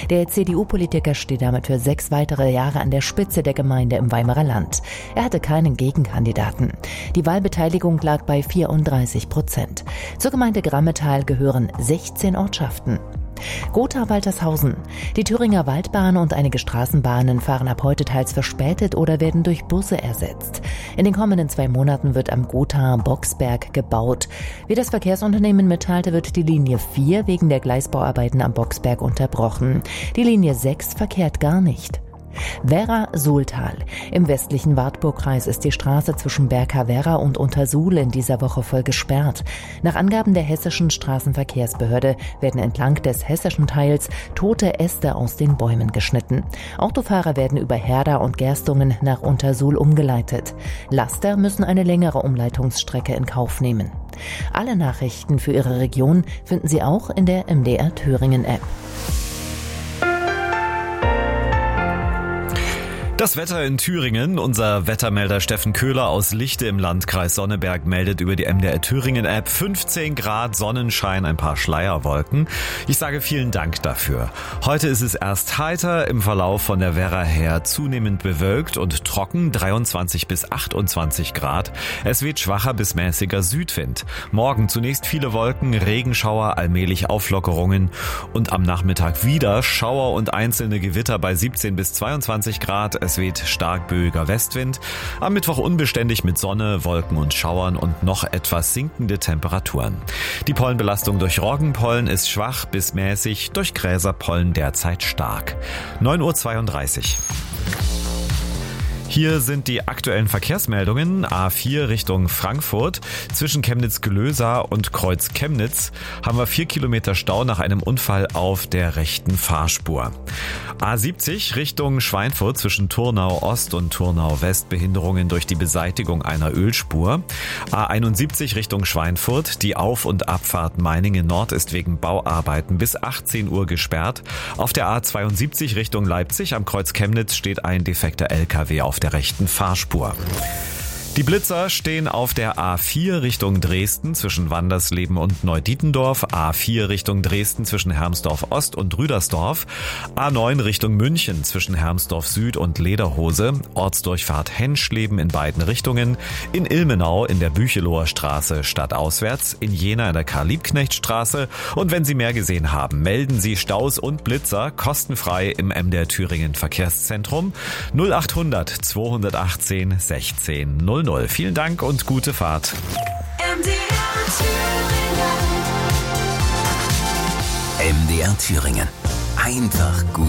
Der CDU-Politiker steht damit für 6 weitere Jahre an der Spitze der Gemeinde im Weimarer Land. Er hatte keinen Gegenkandidaten. Die Wahlbeteiligung lag bei 34%. Zur Gemeinde Grammetal gehören 16 Ortschaften. Gotha-Waltershausen. Die Thüringer Waldbahn und einige Straßenbahnen fahren ab heute teils verspätet oder werden durch Busse ersetzt. In den kommenden 2 Monaten wird am Gotha-Boxberg gebaut. Wie das Verkehrsunternehmen mitteilte, wird die Linie 4 wegen der Gleisbauarbeiten am Boxberg unterbrochen. Die Linie 6 verkehrt gar nicht. Werra-Suhltal. Im westlichen Wartburgkreis ist die Straße zwischen Berka-Werra und Untersuhl in dieser Woche voll gesperrt. Nach Angaben der hessischen Straßenverkehrsbehörde werden entlang des hessischen Teils tote Äste aus den Bäumen geschnitten. Autofahrer werden über Herda und Gerstungen nach Untersuhl umgeleitet. Laster müssen eine längere Umleitungsstrecke in Kauf nehmen. Alle Nachrichten für Ihre Region finden Sie auch in der MDR Thüringen App. Das Wetter in Thüringen. Unser Wettermelder Steffen Köhler aus Lichte im Landkreis Sonneberg meldet über die MDR Thüringen App 15 Grad Sonnenschein, ein paar Schleierwolken. Ich sage vielen Dank dafür. Heute ist es erst heiter, im Verlauf von der Werra her zunehmend bewölkt und trocken, 23 bis 28 Grad. Es weht schwacher bis mäßiger Südwind. Morgen zunächst viele Wolken, Regenschauer, allmählich Auflockerungen und am Nachmittag wieder Schauer und einzelne Gewitter bei 17 bis 22 Grad. Es weht stark böiger Westwind. Am Mittwoch unbeständig mit Sonne, Wolken und Schauern und noch etwas sinkende Temperaturen. Die Pollenbelastung durch Roggenpollen ist schwach bis mäßig, durch Gräserpollen derzeit stark. 9:32 Uhr. Hier sind die aktuellen Verkehrsmeldungen. A4 Richtung Frankfurt. Zwischen Chemnitz-Gelösa und Kreuz Chemnitz haben wir 4 Kilometer Stau nach einem Unfall auf der rechten Fahrspur. A70 Richtung Schweinfurt zwischen Turnau Ost und Turnau West Behinderungen durch die Beseitigung einer Ölspur. A71 Richtung Schweinfurt. Die Auf- und Abfahrt Meiningen Nord ist wegen Bauarbeiten bis 18 Uhr gesperrt. Auf der A72 Richtung Leipzig am Kreuz Chemnitz steht ein defekter LKW auf der rechten Fahrspur. Die Blitzer stehen auf der A4 Richtung Dresden zwischen Wandersleben und Neudietendorf, A4 Richtung Dresden zwischen Hermsdorf Ost und Rüdersdorf, A9 Richtung München zwischen Hermsdorf Süd und Lederhose, Ortsdurchfahrt Henschleben in beiden Richtungen, in Ilmenau in der Bücheloher Straße stadtauswärts, in Jena in der Karl-Liebknecht-Straße und wenn Sie mehr gesehen haben, melden Sie Staus und Blitzer kostenfrei im MDR Thüringen Verkehrszentrum 0800 218 16 00. Vielen Dank und gute Fahrt. MDR Thüringen. Einfach gut.